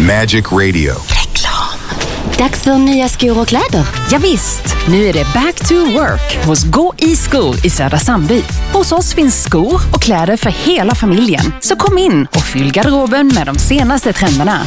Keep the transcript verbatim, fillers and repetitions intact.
Magic Radio. Reklam. Dags för nya skor och kläder. Ja, visst, nu är det back to work hos Gå i skor i Södra Sandby. Hos oss finns skor och kläder för hela familjen. Så kom in och fyll garderoben med de senaste trenderna.